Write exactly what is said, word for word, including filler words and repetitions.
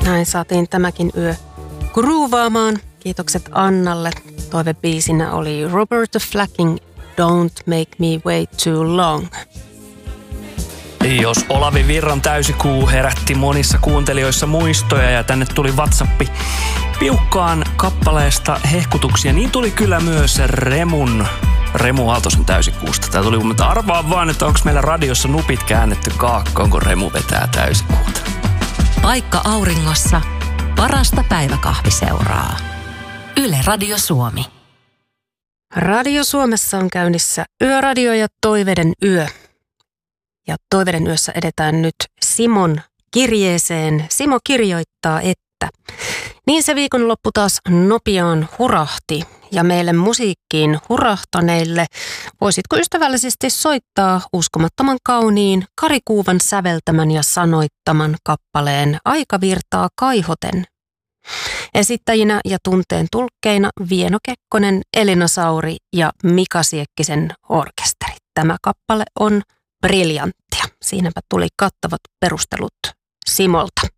Näin saatiin tämäkin yö groovaamaan. Kiitokset Annalle. Toivebiisinä oli Roberta Flacking, Don't Make Me Wait Too Long. Jos Olavi Virran täysikuu herätti monissa kuuntelijoissa muistoja ja tänne tuli WhatsAppi piukkaan kappaleesta hehkutuksia, niin tuli kyllä myös Remun, Remu Aaltosen täysikuusta. Tää tuli, mutta arvaa vaan, että onko meillä radiossa nupit käännetty kaakkoon, kun Remu vetää täysikuuta. Paikka auringossa, parasta päiväkahviseuraa. Yle Radio Suomi. Radio Suomessa on käynnissä Yöradio ja Toiveiden yö. Ja Toiveiden yössä edetään nyt Simon kirjeeseen. Simo kirjoittaa, että niin se viikonloppu taas nopeaan hurahti. Ja meille musiikkiin hurahtaneille voisitko ystävällisesti soittaa uskomattoman kauniin Kari Kuuvan säveltämän ja sanoittaman kappaleen Aika virtaa kaihoten. Esittäjinä ja tunteen tulkkeina Vieno Kekkonen, Elina Sauri ja Mika Siekkisen orkesteri. Tämä kappale on briljanttia. Siinäpä tuli kattavat perustelut Simolta.